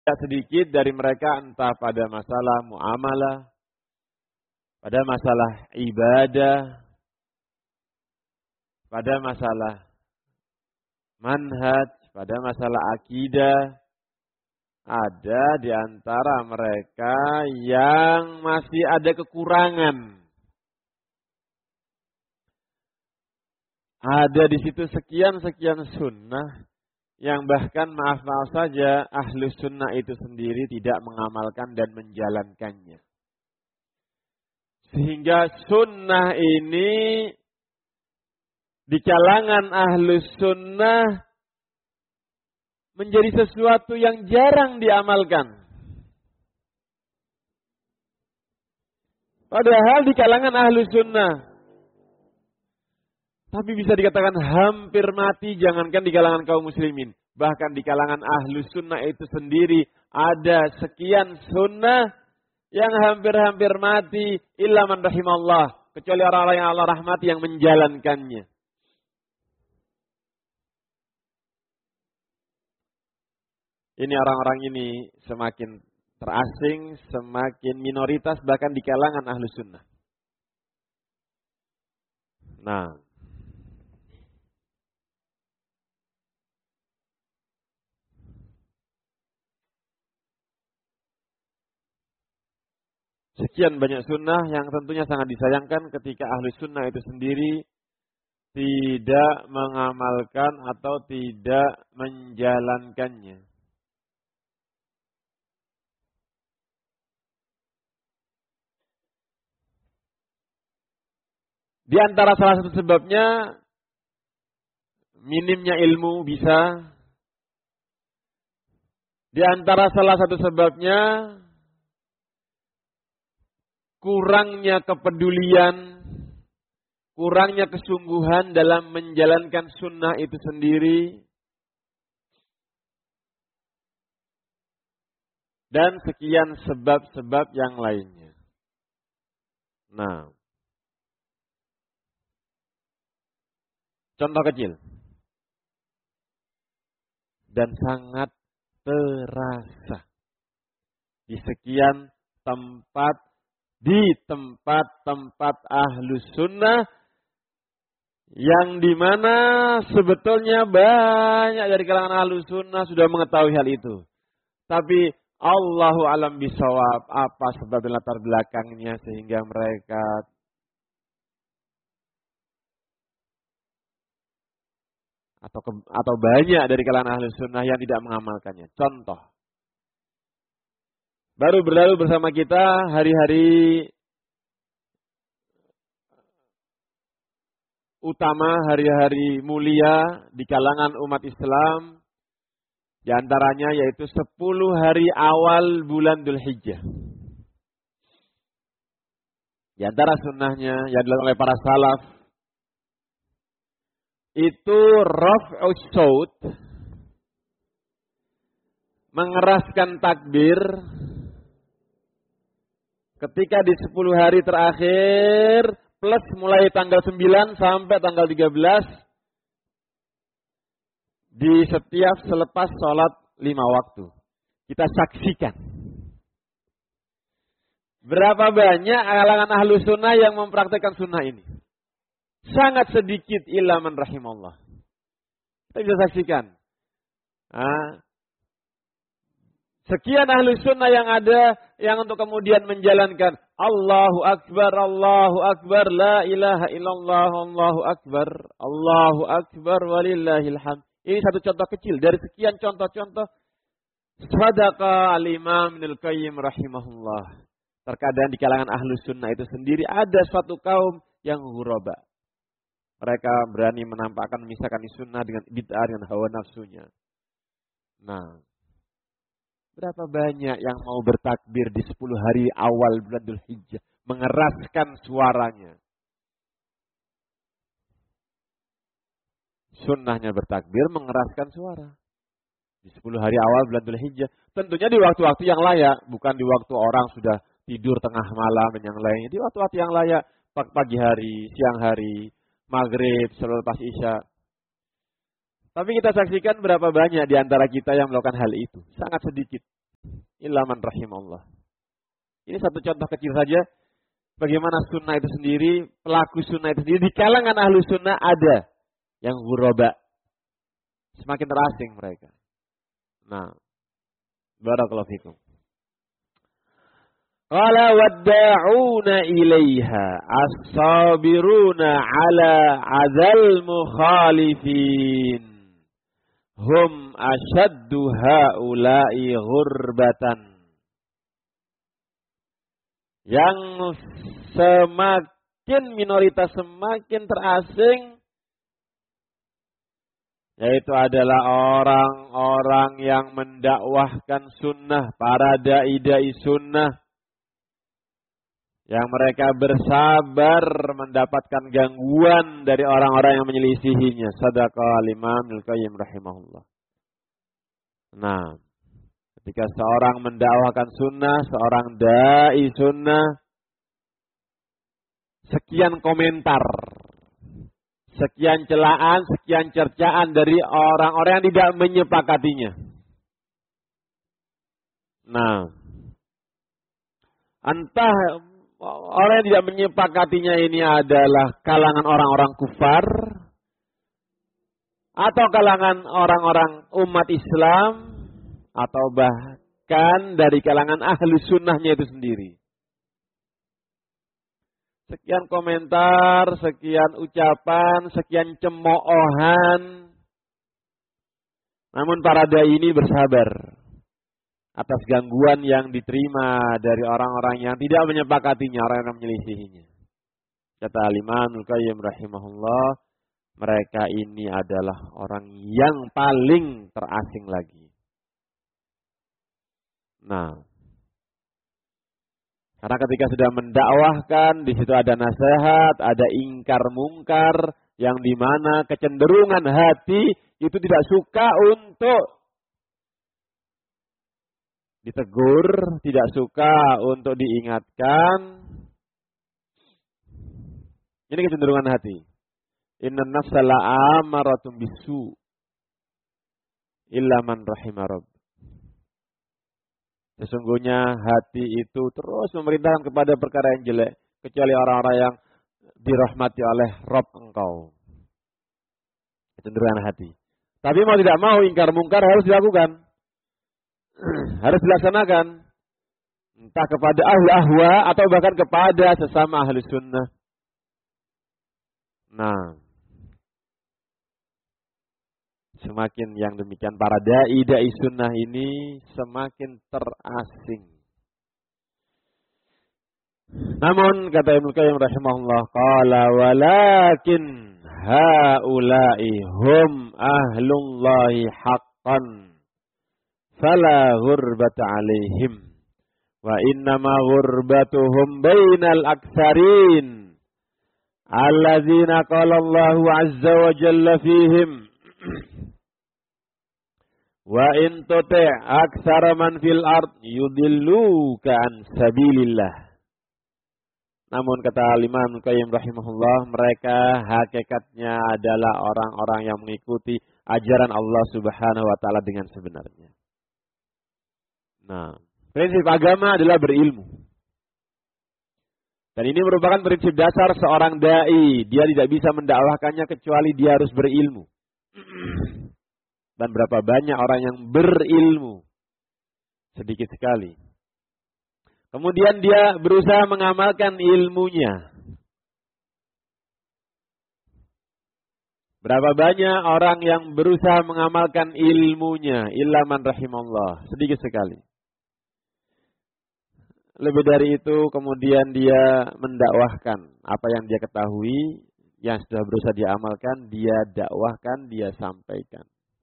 sedikit dari mereka entah pada masalah muamalah, pada masalah ibadah, pada masalah manhaj, pada masalah akidah, ada di antara mereka yang masih ada kekurangan. Ada di situ sekian-sekian sunnah yang bahkan maaf saja ahlus sunnah itu sendiri tidak mengamalkan dan menjalankannya. Sehingga sunnah ini di kalangan ahlus sunnah menjadi sesuatu yang jarang diamalkan. Padahal di kalangan ahlus sunnah, tapi bisa dikatakan hampir mati, jangankan di kalangan kaum muslimin. Bahkan di kalangan ahlus sunnah itu sendiri ada sekian sunnah yang hampir-hampir mati. Illa man rahimallah. Kecuali orang-orang yang Allah rahmati yang menjalankannya. Ini orang-orang ini semakin terasing, semakin minoritas bahkan di kalangan ahlus sunnah. Nah, sekian banyak sunnah yang tentunya sangat disayangkan ketika ahli sunnah itu sendiri tidak mengamalkan atau tidak menjalankannya. Di antara salah satu sebabnya minimnya ilmu bisa. Di antara salah satu sebabnya kurangnya kepedulian, kurangnya kesungguhan dalam menjalankan sunnah itu sendiri, dan sekian sebab-sebab yang lainnya. Nah, contoh kecil dan sangat terasa di sekian tempat, di tempat-tempat ahlus sunnah yang dimana sebetulnya banyak dari kalangan ahlus sunnah sudah mengetahui hal itu. Tapi Allahu alam bisawab, apa sebab latar belakangnya sehingga mereka atau banyak dari kalangan ahlus sunnah yang tidak mengamalkannya. Contoh, baru berlalu bersama kita hari-hari utama, hari-hari mulia di kalangan umat Islam. Di antaranya yaitu 10 hari awal bulan Dzulhijjah. Di antara sunnahnya yang dilakukan oleh para salaf itu raf'us saut, mengeraskan takbir ketika di 10 hari terakhir plus mulai tanggal 9 sampai tanggal 13 di setiap selepas sholat 5 waktu. Kita saksikan berapa banyak kalangan ahlu sunnah yang mempraktikkan sunnah ini. Sangat sedikit, illa man rahimallah. Kita bisa saksikan. Sekian ahlu sunnah yang ada yang untuk kemudian menjalankan Allahu Akbar, la ilaha illallah, Allahu Akbar, walillahil hamd. Ini satu contoh kecil dari sekian contoh-contoh. Sadaqa al-Imam Ibnul Qayyim rahimahullah. Terkadang di kalangan ahlus sunnah itu sendiri ada suatu kaum yang ghuraba. Mereka berani menampakkan, memisahkan sunnah dengan bid'ah, dengan hawa nafsunya. Nah, berapa banyak yang mau bertakbir di 10 hari awal bulan Dzulhijjah, mengeraskan suaranya. Sunnahnya bertakbir, mengeraskan suara. Di 10 hari awal bulan Dzulhijjah. Tentunya di waktu-waktu yang layak. Bukan di waktu orang sudah tidur tengah malam dan yang lainnya. Di waktu-waktu yang layak. Pagi hari, siang hari, maghrib, selepas isya. Tapi kita saksikan berapa banyak di antara kita yang melakukan hal itu. Sangat sedikit. illa man rahimallah. Ini satu contoh kecil saja bagaimana sunnah itu sendiri, pelaku sunnah itu sendiri di kalangan ahlu sunnah ada yang ghuraba. Semakin terasing mereka. Nah, barakallahu fikum. Qala wadda'una ilaiha as-sabiruna ala adzal mukhalifin hum ashaddu haula'i ghurbatan. Yang semakin minoritas semakin terasing yaitu adalah orang-orang yang mendakwahkan sunnah, para dai-dai sunnah yang mereka bersabar mendapatkan gangguan dari orang-orang yang menyelisihinya. Sadaqah Imam Ibnu Qayyim rahimahullah. Nah, ketika seorang mendakwahkan sunnah, seorang dai sunnah, sekian komentar, sekian celaan, sekian cercaan dari orang-orang yang tidak menyepakatinya. Nah, entah orang yang tidak menyepakatinya ini adalah kalangan orang-orang kufar atau kalangan orang-orang umat Islam atau bahkan dari kalangan ahli sunnahnya itu sendiri. Sekian komentar, sekian ucapan, sekian cemoohan. Namun para dai ini bersabar atas gangguan yang diterima dari orang-orang yang tidak menyepakatinya, orang yang menyelisihinya. Kata Imam Ibnu Qayyim rahimahullah, mereka ini adalah orang yang paling terasing lagi. Nah, karena ketika sudah mendakwahkan, di situ ada nasihat, ada ingkar mungkar, yang dimana kecenderungan hati itu tidak suka untuk ditegur, tidak suka untuk diingatkan. Ini kecenderungan hati. Innan nafsa la'amaratun bisu illa man rahimah rabb. Sesungguhnya hati itu terus memerintahkan kepada perkara yang jelek, kecuali orang-orang yang dirahmati oleh Rabb engkau. Kecenderungan hati. Tapi mau tidak mau, ingkar mungkar harus dilakukan. Harus dilaksanakan. Entah kepada ahli ahwa atau bahkan kepada sesama ahli sunnah. Nah, semakin yang demikian para dai sunnah ini semakin terasing. Namun kata Ibnu Qayyim rahimahullah, qala walakin haula'i hum ahlullahi haqqan fala ghurbata alaihim wa innama ghurbatuhum bainal aktsarin alladzina qala Allahu azza wa jalla fihim wa in tuti' aktsara man fil ard yudilluka an sabilillah. Namun kata Imam Qayyim rahimahullah, mereka hakikatnya adalah orang-orang yang mengikuti ajaran Allah Subhanahu wa taala dengan sebenarnya. Nah, prinsip agama adalah berilmu. Dan ini merupakan prinsip dasar seorang dai. Dia tidak bisa mendakwahkannya kecuali dia harus berilmu. Dan berapa banyak orang yang berilmu? Sedikit sekali. Kemudian dia berusaha mengamalkan ilmunya. Berapa banyak orang yang berusaha mengamalkan ilmunya? Illa man rahimallah. Sedikit sekali. Lebih dari itu kemudian dia mendakwahkan apa yang dia ketahui, yang sudah berusaha dia amalkan, dia dakwahkan, dia sampaikan.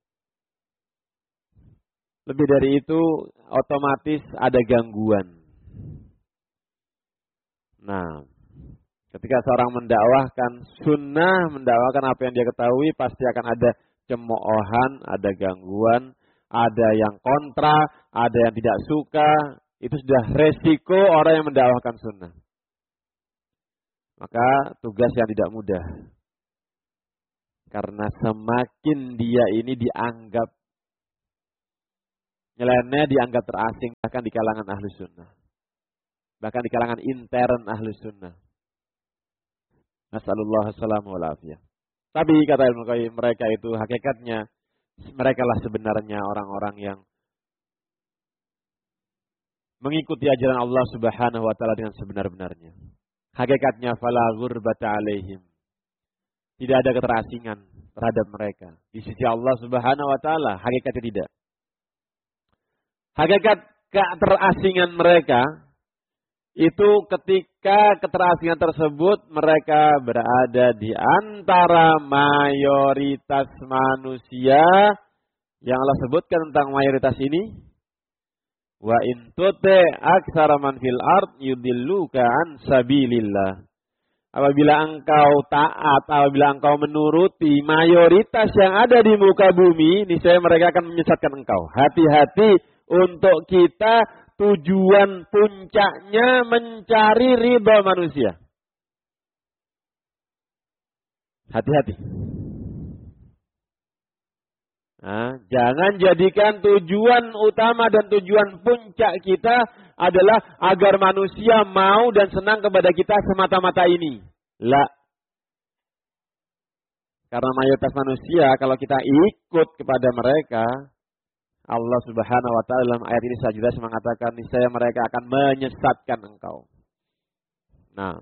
Lebih dari itu otomatis ada gangguan. Nah, ketika seorang mendakwahkan sunnah, mendakwahkan apa yang dia ketahui, pasti akan ada cemoohan, ada gangguan, ada yang kontra, ada yang tidak suka. Itu sudah resiko orang yang mendakwahkan sunnah. Maka tugas yang tidak mudah. Karena semakin dia ini dianggap Nyeleneh dianggap terasing bahkan di kalangan Ahlus Sunnah. Bahkan di kalangan intern Ahlus Sunnah. Nasallallahu salamu wal afiyah. Tapi kata Ibnu Qayyim, mereka itu hakikatnya mereka lah sebenarnya orang-orang yang mengikuti ajaran Allah Subhanahu wa taala dengan sebenar-benarnya. Hakikatnya fala ghurbata alaihim. Tidak ada keterasingan terhadap mereka. Di sisi Allah Subhanahu wa taala hakikatnya tidak. Hakikat keterasingan mereka itu ketika keterasingan tersebut mereka berada di antara mayoritas manusia yang Allah sebutkan tentang mayoritas ini. Wa in tuti aktsara man fil ard yudilluka an sabilillah. Apabila engkau taat, apabila engkau menuruti mayoritas yang ada di muka bumi, niscaya mereka akan menyesatkan engkau. Hati-hati untuk kita tujuan puncaknya mencari ridha manusia. Hati-hati. Nah, jangan jadikan tujuan utama dan tujuan puncak kita adalah agar manusia mau dan senang kepada kita semata-mata ini. La. Karena mayoritas manusia kalau kita ikut kepada mereka, Allah Subhanahu wa taala dalam ayat ini jelas mengatakan niscaya mereka akan menyesatkan engkau. Nah,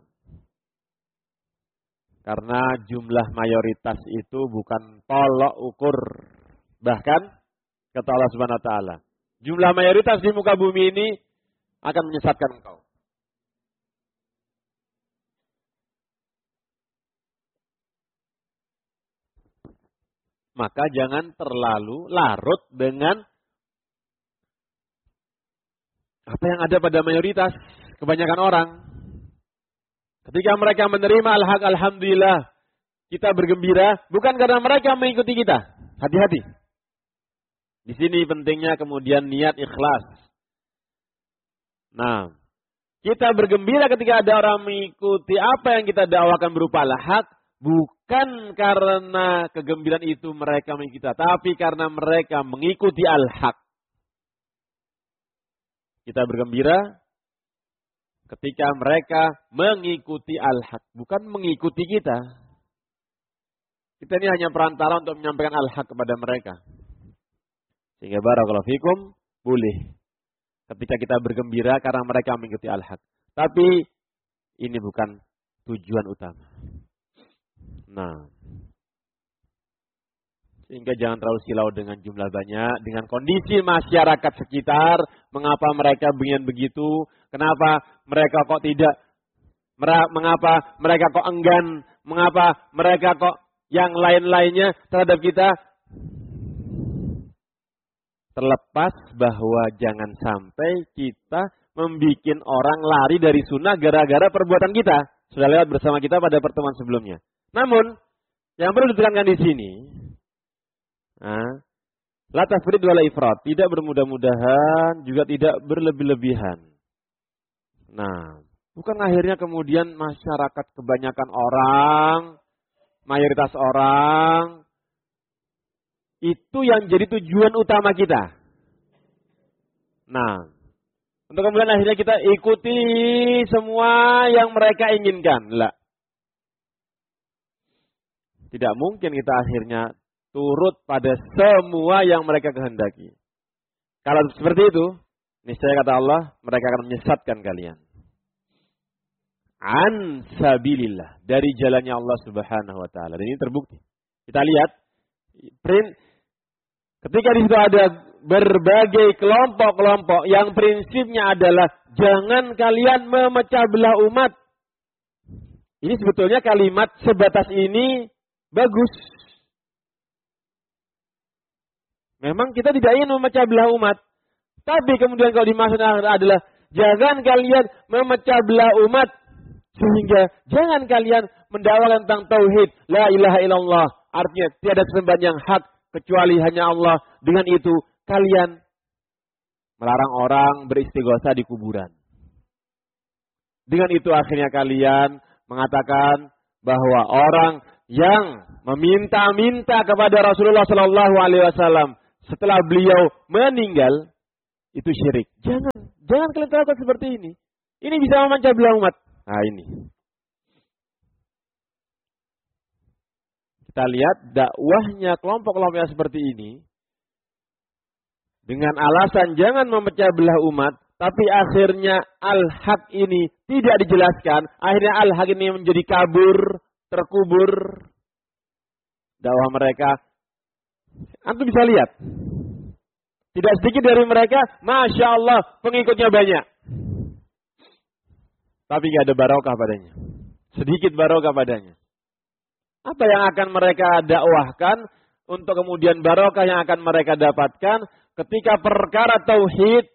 karena jumlah mayoritas itu bukan tolok ukur. Bahkan kata Allah Subhanahu wa taala, jumlah mayoritas di muka bumi ini akan menyesatkan engkau. Maka jangan terlalu larut dengan apa yang ada pada mayoritas kebanyakan orang. Ketika mereka menerima al-haq, alhamdulillah, kita bergembira bukan karena mereka mengikuti kita. Hati-hati. Di sini pentingnya kemudian niat ikhlas. Nah, kita bergembira ketika ada orang mengikuti apa yang kita dakwakan berupa al-haq, bukan karena kegembiraan itu mereka mengikuti kita, tapi karena mereka mengikuti al-haq. Kita bergembira ketika mereka mengikuti al-haq, bukan mengikuti kita. Kita ini hanya perantara untuk menyampaikan al-haq kepada mereka. Sehingga barakallahu fikum, boleh ketika kita bergembira karena mereka mengikuti al-haq. Tapi ini bukan tujuan utama. Nah, sehingga jangan terlalu silau dengan jumlah banyak, dengan kondisi masyarakat sekitar, mengapa mereka begini begitu, kenapa mereka kok tidak, mengapa mereka kok enggan, mengapa mereka kok yang lain-lainnya terhadap kita. Terlepas bahwa jangan sampai kita membuat orang lari dari sunnah gara-gara perbuatan kita. Sudah lewat bersama kita pada pertemuan sebelumnya. Namun, yang perlu ditekankan di sini, la tafrid wala ifrat, tidak bermudah-mudahan, juga tidak berlebih-lebihan. Nah, bukan akhirnya kemudian masyarakat kebanyakan orang, mayoritas orang, itu yang jadi tujuan utama kita. Nah, untuk kemudian akhirnya kita ikuti semua yang mereka inginkan. Lah. Tidak mungkin kita akhirnya turut pada semua yang mereka kehendaki. Kalau seperti itu, niscaya kata Allah, mereka akan menyesatkan kalian. An sabilillah, dari jalannya Allah Subhanahu wa taala. Dan ini terbukti. Kita lihat ketika di situ ada berbagai kelompok-kelompok yang prinsipnya adalah jangan kalian memecah belah umat. Ini sebetulnya kalimat sebatas ini bagus. Memang kita tidak ingin memecah belah umat. Tapi kemudian kalau dimaksudkan adalah jangan kalian memecah belah umat. Sehingga jangan kalian mendakwakan tentang tauhid. La ilaha illallah. Artinya tiada sembahan yang hak kecuali hanya Allah. Dengan itu kalian melarang orang beristighosa di kuburan. Dengan itu akhirnya kalian mengatakan bahwa orang yang meminta-minta kepada Rasulullah Sallallahu Alaihi Wasallam setelah beliau meninggal, itu syirik. Jangan kalian lakukan seperti ini. Ini bisa memecah belah umat. Nah ini. Kita lihat dakwahnya kelompok-kelompok yang seperti ini. Dengan alasan jangan memecah belah umat. Tapi akhirnya al-haq ini tidak dijelaskan. Akhirnya al-haq ini menjadi kabur, terkubur. Dakwah mereka. Antum bisa lihat. Tidak sedikit dari mereka, Masya Allah, pengikutnya banyak. Tapi tidak ada barokah padanya. Sedikit barokah padanya. Apa yang akan mereka dakwahkan untuk kemudian barokah yang akan mereka dapatkan ketika perkara tauhid